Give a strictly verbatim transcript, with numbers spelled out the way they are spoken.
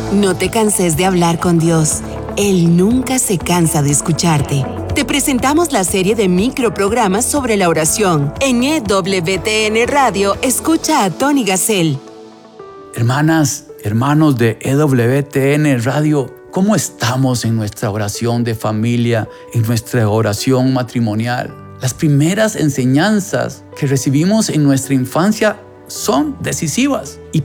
No te canses de hablar con Dios. Él nunca se cansa de escucharte. Te presentamos la serie de microprogramas sobre la oración. En E W T N Radio, escucha a Tony Gassel. Hermanas, hermanos de E W T N Radio, ¿cómo estamos en nuestra oración de familia, en nuestra oración matrimonial? Las primeras enseñanzas que recibimos en nuestra infancia son decisivas y